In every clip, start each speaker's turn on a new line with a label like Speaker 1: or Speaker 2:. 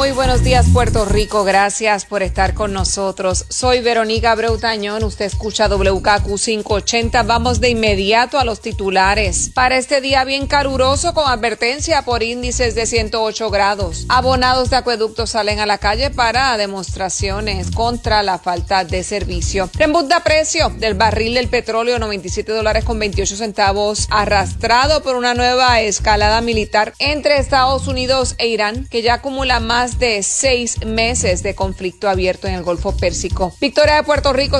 Speaker 1: Muy buenos días, Puerto Rico. Gracias por estar con nosotros. Soy Verónica Abreu Tañón. Usted escucha WKQ 580. Vamos de inmediato a los titulares. Para este día bien caluroso, con advertencia por índices de 108 grados. Abonados de acueductos salen a la calle para demostraciones contra la falta de servicio. Reembunda precio del barril del petróleo, $97.28, arrastrado por una nueva escalada militar entre Estados Unidos e Irán, que ya acumula más de 6 meses de conflicto abierto en el Golfo Pérsico. Victoria de Puerto Rico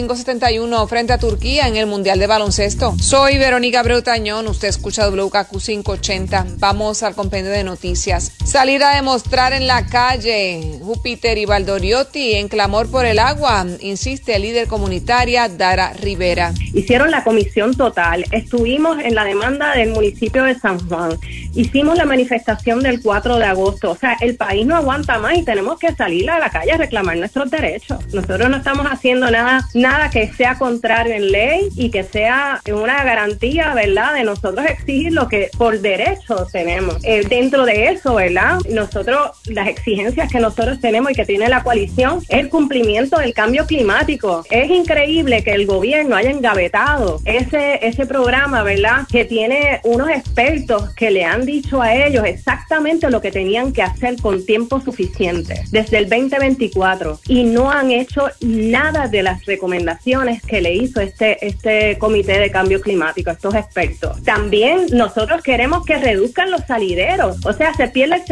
Speaker 1: 75-71 frente a Turquía en el Mundial de Baloncesto. Soy Verónica Abreu Tañón, usted escucha WKQ 580. Vamos al compendio de noticias. Salir a demostrar en la calle. Júpiter y Valdoriotti en clamor por el agua, insiste líder comunitaria Dara Rivera.
Speaker 2: Hicieron la comisión total, estuvimos en la demanda del municipio de San Juan, hicimos la manifestación del 4 de agosto, o sea, el país no aguanta más y tenemos que salir a la calle a reclamar nuestros derechos. Nosotros no estamos haciendo nada que sea contrario en ley y que sea una garantía, ¿verdad?, de nosotros exigir lo que por derecho tenemos. Dentro de eso, ¿verdad?, nosotros, las exigencias que nosotros tenemos y que tiene la coalición es el cumplimiento del cambio climático. Es increíble que el gobierno haya engavetado ese programa, ¿verdad?, que tiene unos expertos que le han dicho a ellos exactamente lo que tenían que hacer con tiempo suficiente desde el 2024 y no han hecho nada de las recomendaciones que le hizo este comité de cambio climático, estos expertos. También nosotros queremos que reduzcan los salideros, o sea, se pierde el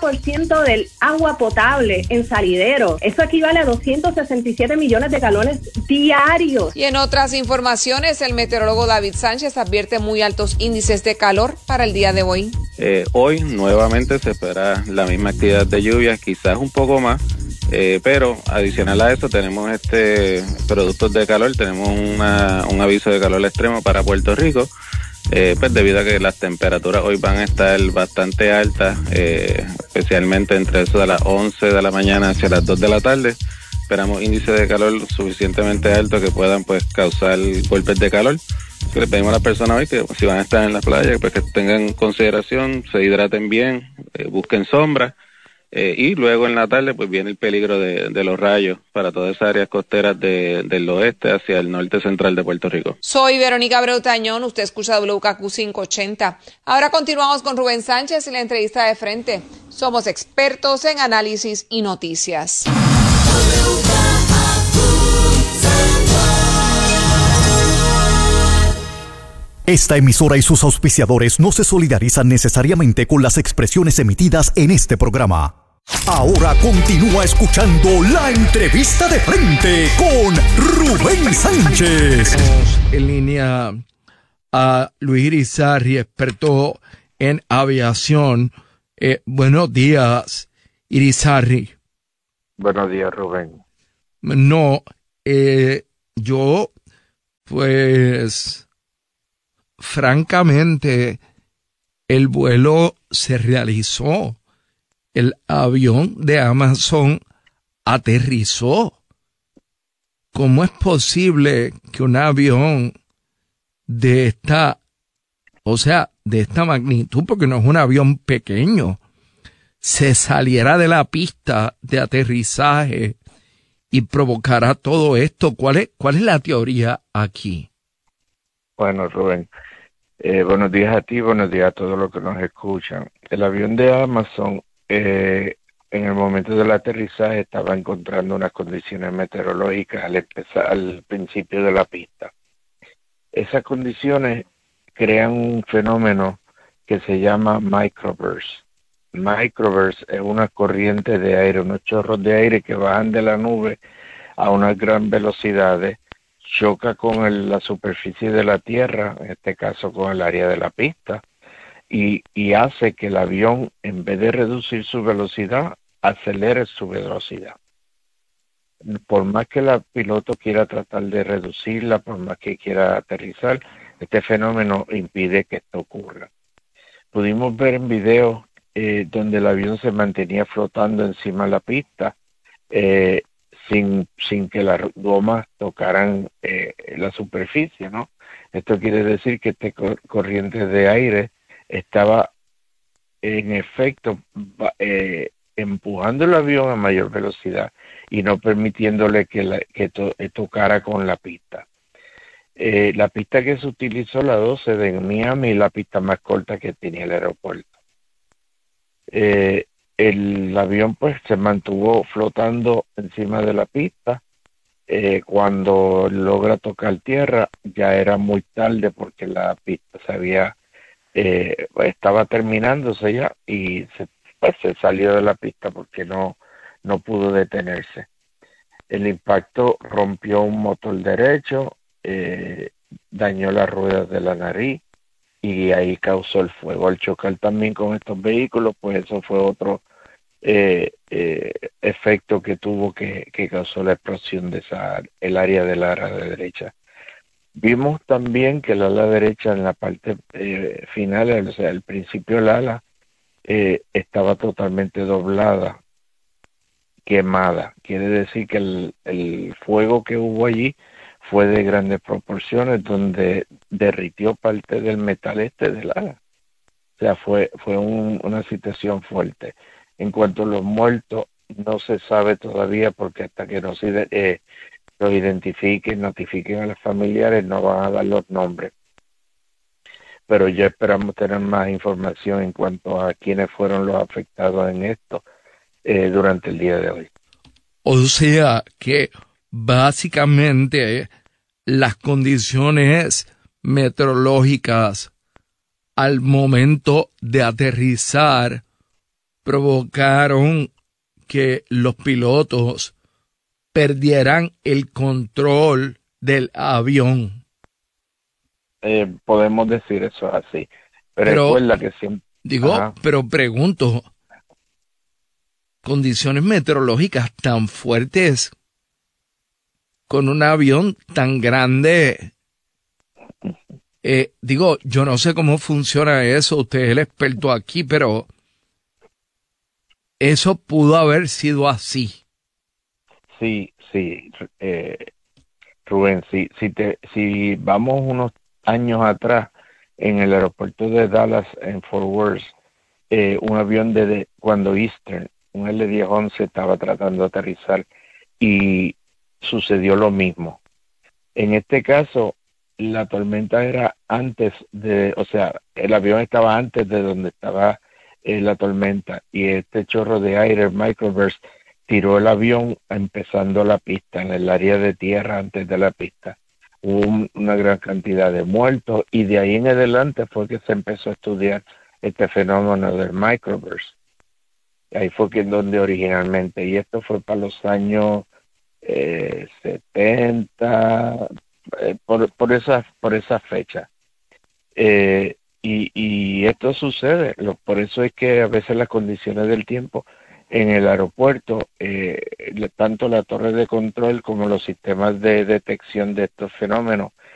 Speaker 2: 60% del agua potable en salideros. Eso equivale a 267 millones de galones diarios.
Speaker 1: Y en otras informaciones, el meteorólogo David Sánchez advierte muy altos índices de calor para el día de hoy.
Speaker 3: Hoy nuevamente se espera la misma actividad de lluvia, quizás un poco más, pero adicional a eso tenemos productos de calor, tenemos un aviso de calor extremo para Puerto Rico, pues debido a que las temperaturas hoy van a estar bastante altas, especialmente entre eso de las 11 de la mañana hacia las 2 de la tarde. Esperamos índices de calor suficientemente altos que puedan pues causar golpes de calor. Le pedimos a las personas hoy que si van a estar en la playa, pues que tengan consideración, se hidraten bien, busquen sombra, y luego en la tarde pues viene el peligro de los rayos para todas esas áreas costeras del oeste hacia el norte central de Puerto Rico.
Speaker 1: Soy Verónica Abreu Tañón, usted escucha WKQ 580. Ahora continuamos con Rubén Sánchez y la entrevista de frente. Somos expertos en análisis y noticias.
Speaker 4: Esta emisora y sus auspiciadores no se solidarizan necesariamente con las expresiones emitidas en este programa. Ahora continúa escuchando la entrevista de frente con Rubén Sánchez.
Speaker 5: En línea a Luis Irizarry, experto en aviación. Buenos días, Irizarry.
Speaker 6: Buenos días, Rubén.
Speaker 5: No, yo, pues, francamente, el vuelo se realizó. El avión de Amazon aterrizó. ¿Cómo es posible que un avión de esta magnitud, porque no es un avión pequeño, se saliera de la pista de aterrizaje y provocara todo esto? ¿Cuál es la teoría aquí?
Speaker 6: Bueno, Rubén, buenos días a ti, buenos días a todos los que nos escuchan. El avión de Amazon, en el momento del aterrizaje, estaba encontrando unas condiciones meteorológicas al principio de la pista. Esas condiciones crean un fenómeno que se llama microburst. Microburst es una corriente de aire, unos chorros de aire que bajan de la nube a unas gran velocidades, choca con la superficie de la tierra, en este caso con el área de la pista, y hace que el avión, en vez de reducir su velocidad, acelere su velocidad. Por más que el piloto quiera tratar de reducirla, por más que quiera aterrizar, este fenómeno impide que esto ocurra. Pudimos ver en video donde el avión se mantenía flotando encima de la pista, sin que las gomas tocaran la superficie, ¿no? Esto quiere decir que este corriente de aire estaba en efecto empujando el avión a mayor velocidad y no permitiéndole que tocara con la pista. La pista que se utilizó, la 12 de Miami, es la pista más corta que tenía el aeropuerto. El avión pues se mantuvo flotando encima de la pista. Cuando logra tocar tierra ya era muy tarde porque la pista estaba terminándose ya y se salió de la pista porque no pudo detenerse. El impacto rompió un motor derecho, dañó las ruedas de la nariz y ahí causó el fuego. Al chocar también con estos vehículos, pues eso fue otro efecto que tuvo que causó la explosión de el área del ala derecha. Vimos también que el ala derecha en la parte final, o sea, el principio del ala, estaba totalmente doblada, quemada. Quiere decir que el fuego que hubo allí fue de grandes proporciones, donde derritió parte del metal del ala. O sea, fue una situación fuerte. En cuanto a los muertos, no se sabe todavía porque hasta que no se los identifiquen, notifiquen a los familiares, no van a dar los nombres. Pero ya esperamos tener más información en cuanto a quiénes fueron los afectados en esto durante el día de hoy.
Speaker 5: O sea que básicamente las condiciones meteorológicas al momento de aterrizar provocaron que los pilotos perdieran el control del avión.
Speaker 6: Podemos decir eso así. Pero recuerda que siempre...
Speaker 5: Pero pregunto, condiciones meteorológicas tan fuertes con un avión tan grande, yo no sé cómo funciona eso, usted es el experto aquí, pero eso pudo haber sido así.
Speaker 6: Sí, Rubén, si vamos unos años atrás, en el aeropuerto de Dallas, en Fort Worth, un avión cuando Eastern, un L-1011, estaba tratando de aterrizar y sucedió lo mismo. En este caso, la tormenta era el avión estaba antes de donde estaba la tormenta y este chorro de aire, microburst, tiró el avión empezando la pista, en el área de tierra antes de la pista. Hubo una gran cantidad de muertos y de ahí en adelante fue que se empezó a estudiar este fenómeno del microburst. Ahí fue donde originalmente, y esto fue para los años 70, por esa fecha. Y esto sucede, por eso es que a veces las condiciones del tiempo en el aeropuerto, tanto la torre de control como los sistemas de detección de estos fenómenos